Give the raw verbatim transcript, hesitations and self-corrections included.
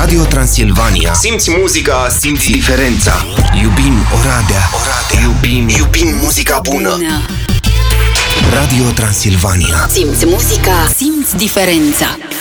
Radio Transilvania. Simți muzica, simți diferența. Iubim Oradea. Oradea. Iubim, iubim muzica bună. bună. Radio Transilvania. Simți muzica, simți diferența.